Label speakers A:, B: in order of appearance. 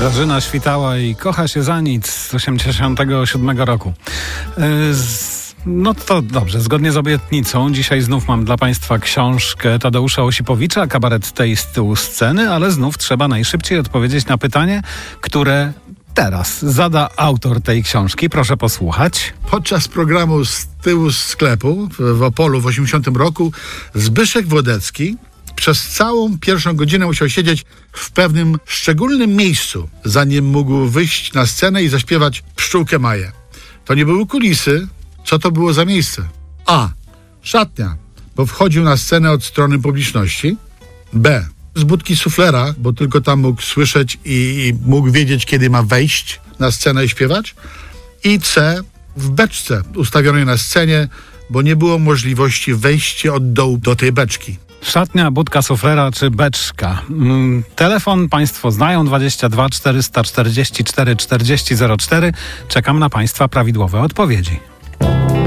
A: Grażyna Świtała i Kocha się za nic z 87 roku. No to dobrze, zgodnie z obietnicą dzisiaj znów mam dla Państwa książkę Tadeusza Osipowicza, Kabaret tej z tyłu sceny, ale znów trzeba najszybciej odpowiedzieć na pytanie, które teraz zada autor tej książki. Proszę posłuchać.
B: Podczas programu Z tyłu sklepu w Opolu w 80 roku Zbyszek Wodecki przez całą pierwszą godzinę musiał siedzieć w pewnym szczególnym miejscu, zanim mógł wyjść na scenę i zaśpiewać Pszczółkę Maję. To nie były kulisy. Co to było za miejsce? A. Szatnia, bo wchodził na scenę od strony publiczności. B. Z budki suflera, bo tylko tam mógł słyszeć i mógł wiedzieć, kiedy ma wejść na scenę i śpiewać. I C. W beczce ustawionej na scenie, bo nie było możliwości wejścia od dołu do tej beczki.
A: Szatnia, budka suflera czy beczka. Telefon Państwo znają 22 444 40 04. Czekam na Państwa prawidłowe odpowiedzi.